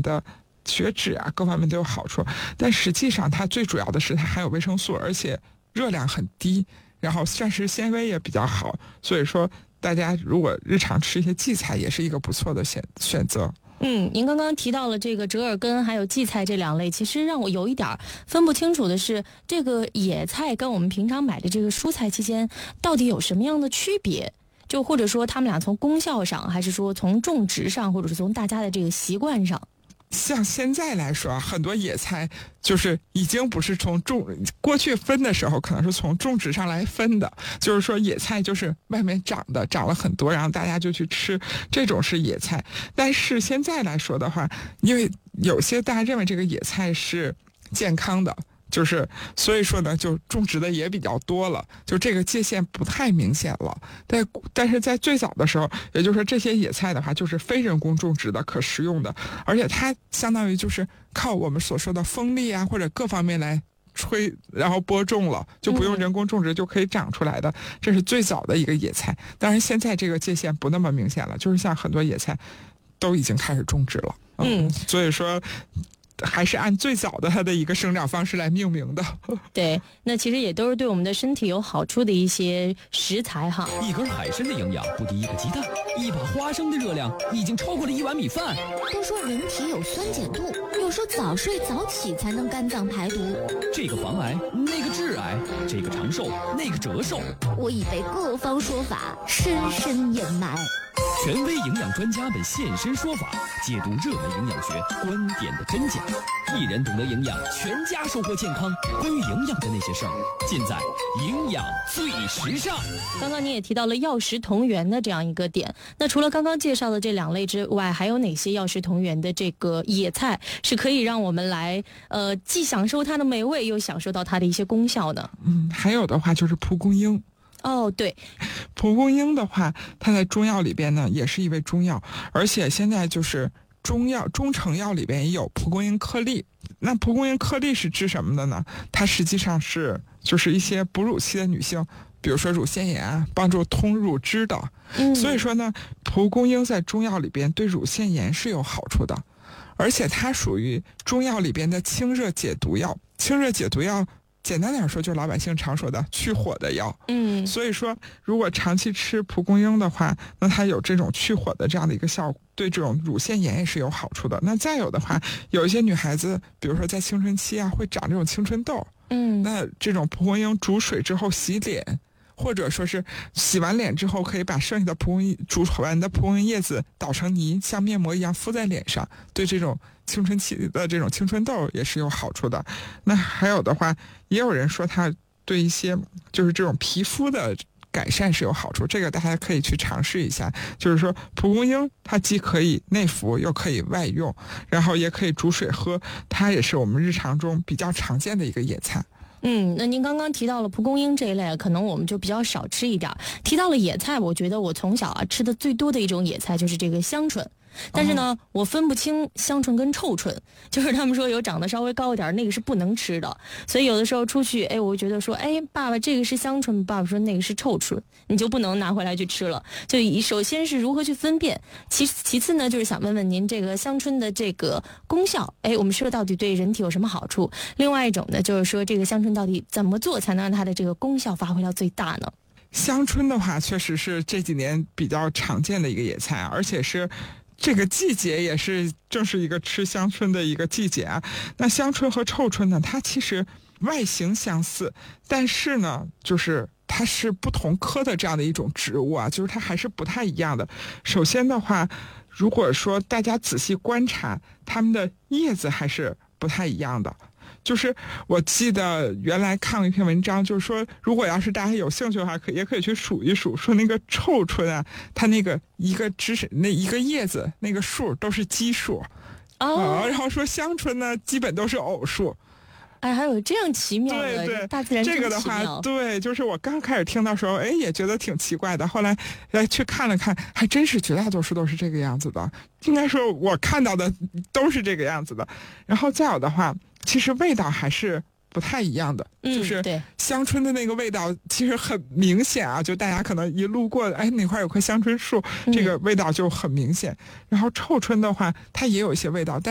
的血脂啊各方面都有好处，但实际上它最主要的是它含有维生素，而且热量很低，然后膳食纤维也比较好，所以说大家如果日常吃一些荠菜也是一个不错的选择。 您刚刚提到了这个折耳根还有荠菜这两类，其实让我有一点分不清楚的是，这个野菜跟我们平常买的这个蔬菜之间到底有什么样的区别？就或者说他们俩从功效上，还是说从种植上，或者是从大家的这个习惯上？ 像现在来说，很多野菜就是已经不是从过去分的时候可能是从种植上来分的，就是说野菜就是外面长了很多，然后大家就去吃，这种是野菜。但是现在来说的话，因为有些大家认为这个野菜是健康的，就是所以说呢，就种植的也比较多了，就这个界限不太明显了。但是在最早的时候，也就是说这些野菜的话，就是非人工种植的可食用的，而且它相当于就是靠我们所说的风力啊或者各方面来吹，然后播种了，就不用人工种植就可以长出来的，这是最早的一个野菜。当然现在这个界限不那么明显了，就是像很多野菜都已经开始种植了。所以说还是按最早的它的一个生长方式来命名的。 对，那其实也都是对我们的身体有好处的一些食材哈。 一根海参的营养不敌一个鸡蛋，一把花生的热量已经超过了一碗米饭。 都说人体有酸碱度，有时候早睡早起才能肝脏排毒。 这个防癌，那个致癌，这个长寿，那个折寿。 我已被各方说法深深掩埋。 权威营养专家们现身说法，解读热门营养学观点的真假。一人懂得营养，全家收获健康。关于营养的那些事儿，尽在营养最时尚。 刚刚你也提到了药食同源的这样一个点，那除了刚刚介绍的这两类之外，还有哪些药食同源的这个野菜是可以让我们来既享受它的美味，又享受到它的一些功效呢？ 还有的话就是蒲公英。 对， 蒲公英的话，它在中药里边呢也是一味中药，而且现在就是中成药里边也有蒲公英颗粒。那蒲公英颗粒是治什么的呢？它实际上是就是一些哺乳期的女性，比如说乳腺炎啊，帮助通乳汁的。所以说呢，蒲公英在中药里边对乳腺炎是有好处的，而且它属于中药里边的清热解毒药。清热解毒药简单点说，就是老百姓常说的去火的药。所以说如果长期吃蒲公英的话，那它有这种去火的这样的一个效果，对这种乳腺炎也是有好处的。那再有的话，有一些女孩子比如说在青春期啊会长这种青春痘，那这种蒲公英煮水之后洗脸，或者说是洗完脸之后可以把剩下的煮完的蒲公英叶子捣成泥，像面膜一样敷在脸上，对这种青春期的这种青春痘也是有好处的。那还有的话，也有人说它对一些就是这种皮肤的改善是有好处，这个大家可以去尝试一下。就是说蒲公英它既可以内服又可以外用，然后也可以煮水喝，它也是我们日常中比较常见的一个野菜。 那您刚刚提到了蒲公英这一类，可能我们就比较少吃一点。提到了野菜，我觉得我从小吃的最多的一种野菜就是这个香椿。但是呢，我分不清香椿跟臭椿，就是他们说有长得稍微高一点，那个是不能吃的。所以有的时候出去，我觉得说，爸爸这个是香椿，爸爸说那个是臭椿，你就不能拿回来去吃了。就首先是如何去分辨，其次呢，就是想问问您这个香椿的这个功效，我们吃了到底对人体有什么好处？另外一种呢，就是说这个香椿到底怎么做才能让它的这个功效发挥到最大呢？ 香椿的话，确实是这几年比较常见的一个野菜，而且是这个季节也是正是一个吃香椿的一个季节啊。那香椿和臭椿呢，它其实外形相似，但是呢，就是它是不同科的这样的一种植物啊，就是它还是不太一样的。首先的话，如果说大家仔细观察，它们的叶子还是不太一样的。就是我记得原来看过一篇文章，就是说如果要是大家有兴趣的话，也可以去数一数，说那个臭椿啊，它那个一个那一个叶子那个数都是奇数，然后说香椿呢基本都是偶数。 还有这样奇妙的， 对， 大自然这个的话，对，就是我刚开始听到时候，也觉得挺奇怪的。后来去看了看，还真是绝大多数都是这个样子的。应该说，我看到的都是这个样子的。然后再有的话，其实味道还是不太一样的，就是香椿的那个味道其实很明显啊，就大家可能一路过，哪块有棵香椿树，这个味道就很明显。然后臭椿的话，它也有一些味道，